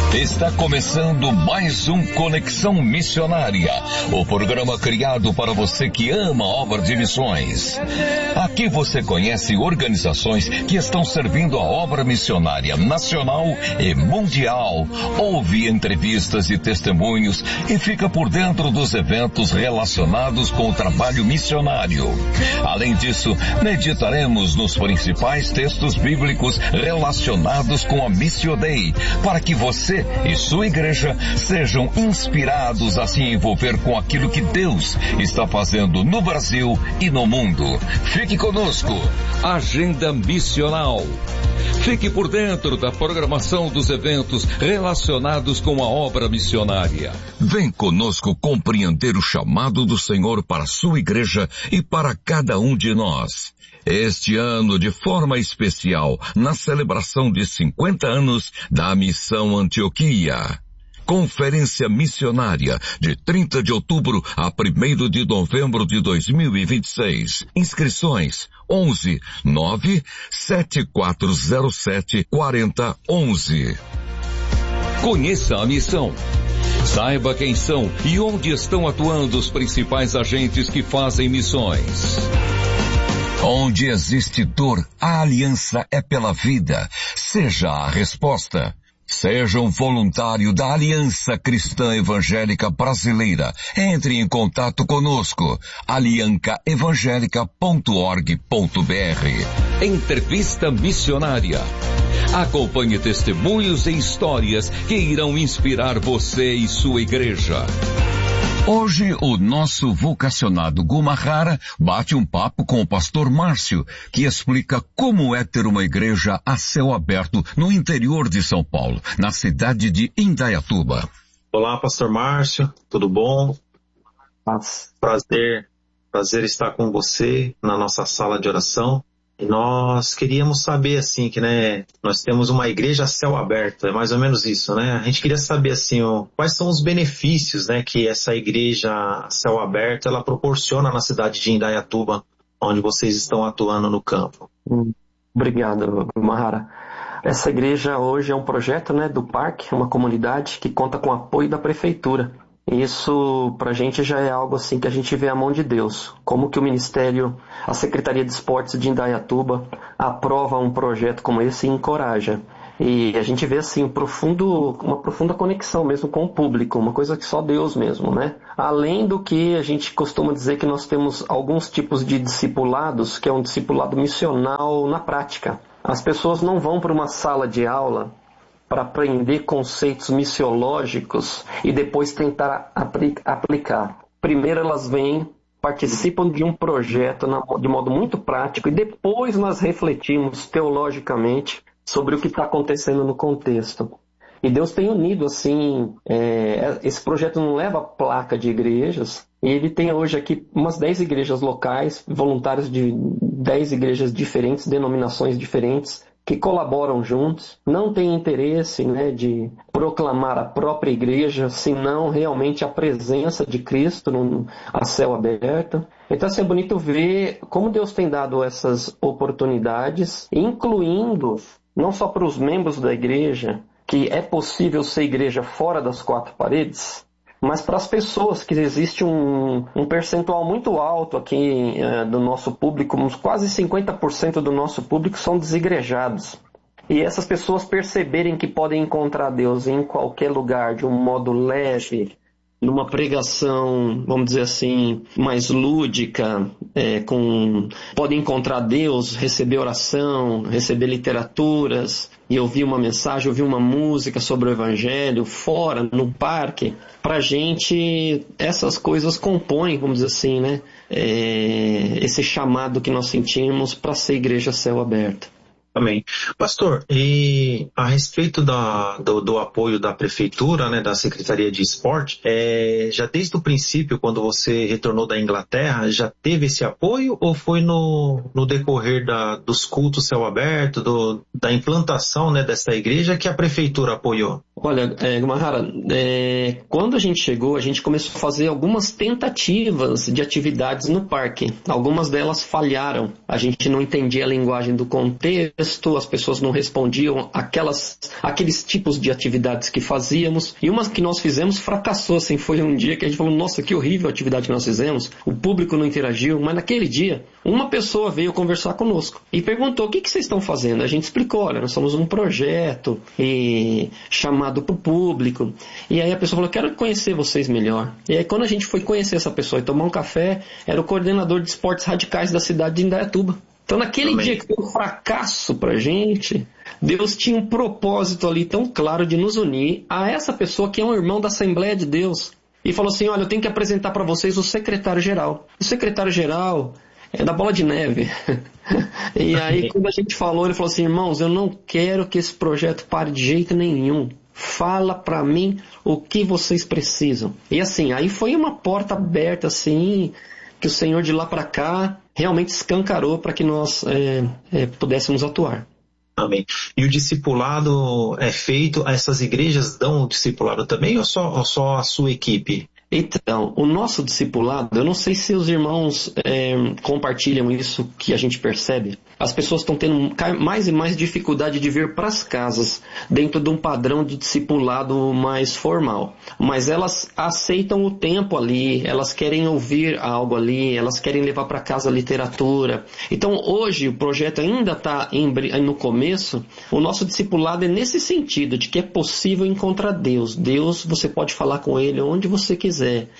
Está começando mais um Conexão Missionária, o programa criado para você que ama a obra de missões. Aqui você conhece organizações que estão servindo a obra missionária nacional e mundial, ouve entrevistas e testemunhos e fica por dentro dos eventos relacionados com o trabalho missionário. Além disso, meditaremos nos principais textos bíblicos relacionados com a Missio Dei, para que você e sua igreja sejam inspirados a se envolver com aquilo que Deus está fazendo no Brasil e no mundo. Fique conosco. Agenda Missional. Fique por dentro da programação dos eventos relacionados com a obra missionária. Vem conosco compreender o chamado do Senhor para a sua igreja e para cada um de nós. Este ano, de forma especial, na celebração de 50 anos da Missão Antioquia. Conferência Missionária, de 30 de outubro a 1º de novembro de 2026. Inscrições 11 9 7407 4011. Conheça a missão. Saiba quem são e onde estão atuando os principais agentes que fazem missões. Onde existe dor, a aliança é pela vida. Seja a resposta. Seja um voluntário da Aliança Cristã Evangélica Brasileira. Entre em contato conosco. aliancaevangelica.org.br. Entrevista Missionária. Acompanhe testemunhos e histórias que irão inspirar você e sua igreja. Hoje, o nosso vocacionado Gumahara bate um papo com o pastor Márcio, que explica como é ter uma igreja a céu aberto no interior de São Paulo, na cidade de Indaiatuba. Olá, pastor Márcio, tudo bom? Prazer estar com você na nossa sala de oração. E nós queríamos saber, assim, que, nós temos uma igreja a céu aberto, é mais ou menos isso, né? A gente queria saber, assim, quais são os benefícios, que essa igreja a céu aberto, ela proporciona na cidade de Indaiatuba, onde vocês estão atuando no campo. Obrigado, Mahara. Essa igreja hoje é um projeto, do Parque, uma comunidade que conta com o apoio da prefeitura. Isso, pra gente, já é algo assim que a gente vê a mão de Deus. Como que o Ministério, a Secretaria de Esportes de Indaiatuba aprova um projeto como esse e encoraja. E a gente vê, assim, uma profunda conexão mesmo com o público, uma coisa que só Deus mesmo, Além do que a gente costuma dizer que nós temos alguns tipos de discipulados, que é um discipulado missional na prática. As pessoas não vão para uma sala de aula para aprender conceitos missiológicos e depois tentar aplicar. Primeiro elas vêm, participam de um projeto de modo muito prático e depois nós refletimos teologicamente sobre o que está acontecendo no contexto. E Deus tem unido, assim, esse projeto não leva placa de igrejas, e ele tem hoje aqui umas 10 igrejas locais, voluntários de 10 igrejas diferentes, denominações diferentes, que colaboram juntos, não tem interesse de proclamar a própria igreja, senão realmente a presença de Cristo a céu aberto. Então, assim, é bonito ver como Deus tem dado essas oportunidades, incluindo não só para os membros da igreja, que é possível ser igreja fora das quatro paredes, mas para as pessoas, que existe um percentual muito alto aqui do nosso público, quase 50% do nosso público são desigrejados. E essas pessoas perceberem que podem encontrar Deus em qualquer lugar, de um modo leve, numa pregação, vamos dizer assim, mais lúdica, podem encontrar Deus, receber oração, receber literaturas, e ouvir uma mensagem, ouvir uma música sobre o Evangelho, fora, no parque. Pra gente, essas coisas compõem, vamos dizer assim, esse chamado que nós sentimos para ser igreja a céu aberto. Amém. Pastor, e a respeito do apoio da Prefeitura, da Secretaria de Esporte, já desde o princípio, quando você retornou da Inglaterra, já teve esse apoio ou foi no decorrer dos cultos céu aberto, da implantação dessa igreja que a Prefeitura apoiou? Olha, Mahara, quando a gente chegou, a gente começou a fazer algumas tentativas de atividades no parque. Algumas delas falharam. A gente não entendia a linguagem do contexto, as pessoas não respondiam aqueles tipos de atividades que fazíamos. E uma que nós fizemos fracassou, assim, foi um dia que a gente falou, nossa, que horrível a atividade que nós fizemos. O público não interagiu, mas naquele dia, uma pessoa veio conversar conosco e perguntou, o que vocês estão fazendo? A gente explicou, olha, nós somos um projeto chamado para o público. E aí a pessoa falou, quero conhecer vocês melhor. E aí quando a gente foi conhecer essa pessoa e tomar um café, era o coordenador de esportes radicais da cidade de Indaiatuba. Então naquele dia que foi um fracasso pra gente, Deus tinha um propósito ali tão claro de nos unir a essa pessoa que é um irmão da Assembleia de Deus. E falou assim, olha, eu tenho que apresentar para vocês o secretário-geral. O secretário-geral é da Bola de Neve. E aí quando a gente falou, ele falou assim, irmãos, eu não quero que esse projeto pare de jeito nenhum. Fala pra mim o que vocês precisam. E assim, aí foi uma porta aberta assim, que o Senhor de lá pra cá realmente escancarou para que nós pudéssemos atuar. Amém. E o discipulado é feito, essas igrejas dão o discipulado também ou só a sua equipe? Então, o nosso discipulado, eu não sei se os irmãos compartilham isso que a gente percebe. As pessoas estão tendo mais e mais dificuldade de vir para as casas dentro de um padrão de discipulado mais formal. Mas elas aceitam o tempo ali, elas querem ouvir algo ali, elas querem levar para casa literatura. Então hoje o projeto ainda está no começo. O nosso discipulado é nesse sentido, de que é possível encontrar Deus. Deus, você pode falar com Ele onde você quiser.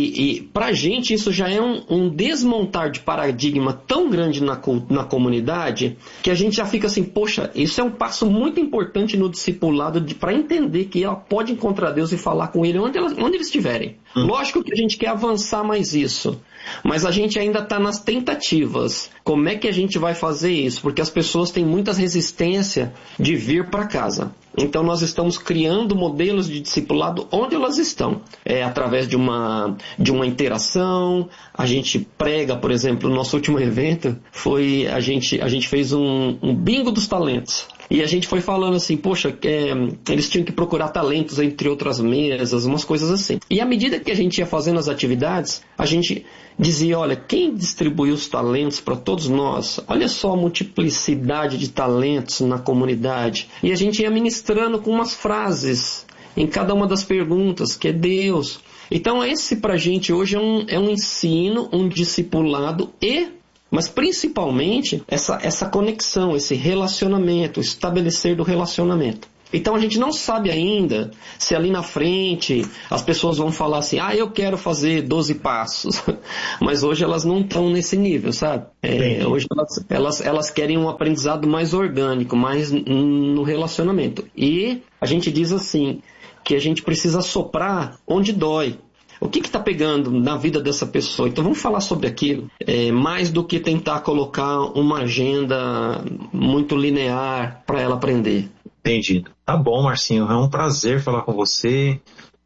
E para a gente isso já é um desmontar de paradigma tão grande na comunidade, que a gente já fica assim, poxa, isso é um passo muito importante no discipulado para entender que ela pode encontrar Deus e falar com Ele onde eles estiverem. Lógico que a gente quer avançar mais isso, mas a gente ainda está nas tentativas. Como é que a gente vai fazer isso? Porque as pessoas têm muita resistência de vir para casa. Então nós estamos criando modelos de discipulado onde elas estão. Através de uma interação, a gente prega, por exemplo, o nosso último evento foi, a gente fez um bingo dos talentos. E a gente foi falando assim, poxa, eles tinham que procurar talentos entre outras mesas, umas coisas assim. E à medida que a gente ia fazendo as atividades, a gente dizia, olha, quem distribuiu os talentos para todos nós? Olha só a multiplicidade de talentos na comunidade. E a gente ia ministrando com umas frases em cada uma das perguntas, que é Deus. Então esse pra gente hoje é um ensino, um discipulado mas principalmente essa conexão, esse relacionamento, o estabelecer do relacionamento. Então a gente não sabe ainda se ali na frente as pessoas vão falar assim, eu quero fazer 12 passos. Mas hoje elas não estão nesse nível, sabe? Hoje elas querem um aprendizado mais orgânico, mais no relacionamento. E a gente diz assim, que a gente precisa soprar onde dói. O que está pegando na vida dessa pessoa? Então vamos falar sobre aquilo, mais do que tentar colocar uma agenda muito linear para ela aprender. Entendido. Tá bom, Marcinho, é um prazer falar com você,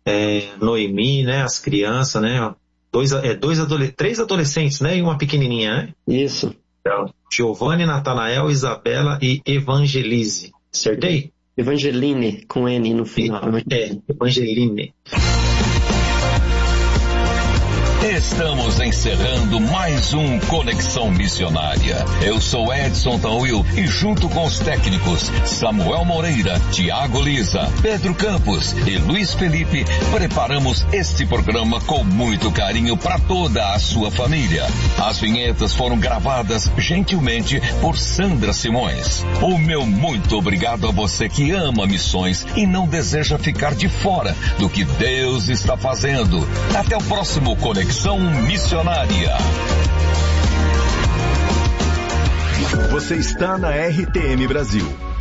Noemi, né, as crianças, né, três adolescentes, né, e uma pequenininha, né? Isso. Então, Giovanni, Natanael, Isabela e Evangelise. Acertei? Evangeline, com N no final. Evangeline. Estamos encerrando mais um Conexão Missionária. Eu sou Edson Tawil e junto com os técnicos Samuel Moreira, Tiago Lisa, Pedro Campos e Luiz Felipe, preparamos este programa com muito carinho para toda a sua família. As vinhetas foram gravadas gentilmente por Sandra Simões. O meu muito obrigado a você que ama missões e não deseja ficar de fora do que Deus está fazendo. Até o próximo Conexão Missionária. Você está na RTM Brasil.